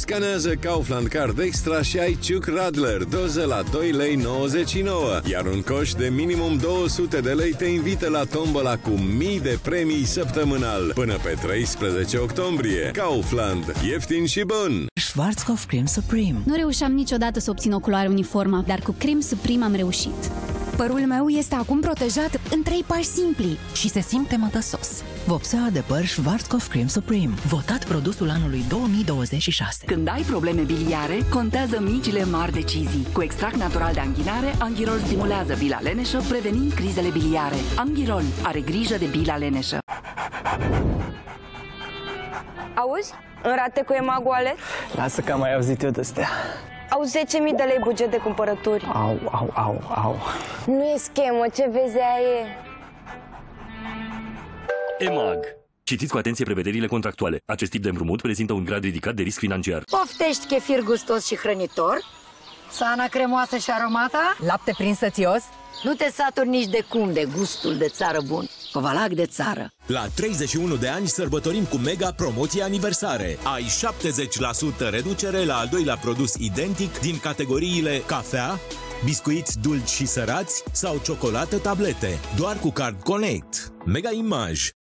Scanează Kaufland Card Extra și ai ciuc Radler, doză la 2,99 lei, iar un coș de minimum 200 de lei te invită la tombola cu mii de premii săptămânal până pe 13 octombrie. Kaufland. Ieftin și bun! Schwarzkopf Creme Supreme. Nu reușeam niciodată să obțin o culoare uniformă, dar cu Creme Supreme am reușit. Părul meu este acum protejat în 3 pași simpli și se simte mătăsos. Vopsea de păr Schwarzkopf Creme Supreme. Votat produsul anului 2026. Când ai probleme biliare, contează micile mari decizii. Cu extract natural de anghinare, Anghirol stimulează bila leneșă, prevenind crizele biliare. Anghirol are grijă de bila leneșă. Auzi? În rate cu EMAG Wallet? Lasă că am mai auzit eu de astea. Au 10.000 de lei buget de cumpărături. Au. Nu e schemă, ce vezi aia e. EMAG. Citiți cu atenție prevederile contractuale. Acest tip de împrumut prezintă un grad ridicat de risc financiar. Poftești chefir gustos și hrănitor? Sana cremoasă și aromată? Lapte prins sățios? Nu te saturi nici de cum de gustul de țară bun. Covalac de țară. La 31 de ani sărbătorim cu mega promoții aniversare. Ai 70% reducere la al doilea produs identic din categoriile cafea, biscuiți dulci și sărați sau ciocolată tablete. Doar cu Card Connect. Mega Image.